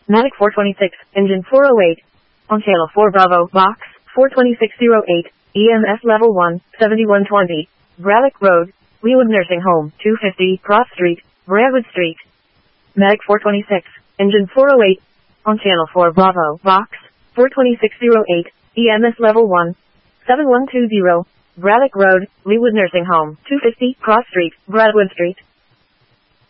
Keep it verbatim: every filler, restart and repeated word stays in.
Matic four twenty-six, engine four oh eight. On channel four Bravo, box, four twenty-six oh eight, E M S level one, seventy-one twenty, Braddock Road, Leewood Nursing Home, two fifty, Cross Street, Bradwood Street. Matic four twenty-six, engine four oh eight. On channel four Bravo, box, four twenty-six oh eight, E M S level one, seven one two zero, Braddock Road, Leewood Nursing Home, two fifty, Cross Street, Bradwood Street.